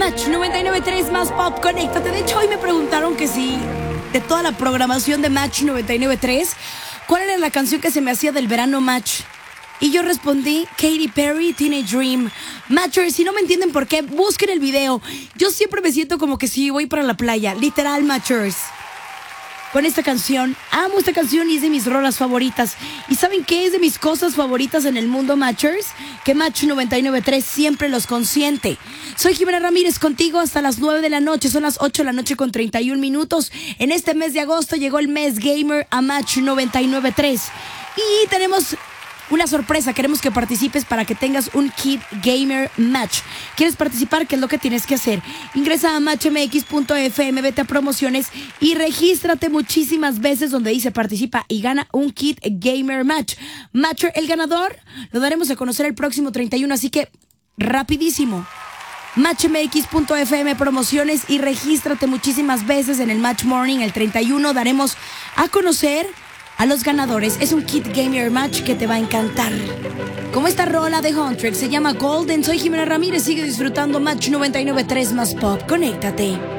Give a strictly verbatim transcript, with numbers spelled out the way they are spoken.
Match noventa y nueve punto tres más Pop, conéctate. De hecho, hoy me preguntaron que si de toda la programación de Match noventa y nueve punto tres, ¿cuál era la canción que se me hacía del verano Match? Y yo respondí, Katy Perry, Teenage Dream. Matchers, si no me entienden por qué, busquen el video. Yo siempre me siento como que si voy para la playa, literal, Matchers. Con esta canción, amo esta canción y es de mis rolas favoritas. ¿Y saben qué es de mis cosas favoritas en el mundo, Matchers? Que Match noventa y nueve punto tres siempre los consiente. Soy Jimena Ramírez, contigo hasta las nueve de la noche. Son las ocho de la noche con treinta y un minutos. En este mes de agosto llegó el mes gamer a Match noventa y nueve punto tres. Y tenemos una sorpresa, queremos que participes para que tengas un kit gamer Match. ¿Quieres participar? ¿Qué es lo que tienes que hacer? Ingresa a match m x punto f m, vete a promociones y regístrate muchísimas veces donde dice participa y gana un kit gamer Match. Matcher, el ganador, lo daremos a conocer el próximo treinta y uno, así que rapidísimo. match m x punto f m promociones y regístrate muchísimas veces en el Match Morning. El treinta y uno daremos a conocer a los ganadores. Es un kit gamer Match que te va a encantar. Como esta rola de Huntrix se llama Golden. Soy Jimena Ramírez, sigue disfrutando Match noventa y nueve punto tres más Pop. Conéctate.